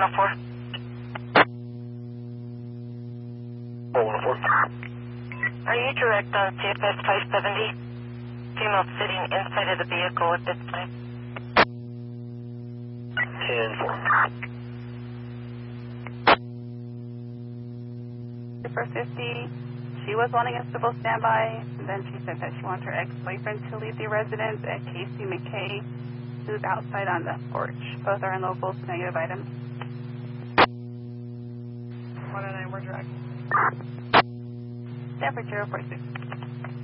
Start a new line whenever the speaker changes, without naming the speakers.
104.
104.
Are you direct on CFS 570? Female sitting inside of the vehicle at this time.
10-4.
For 50, she was wanting a civil standby, and then she said that she wants her ex-boyfriend to leave the residence at Casey McKay, who's outside on the porch. Both are in locals, negative items.
109, we're direct.
Stanford 046.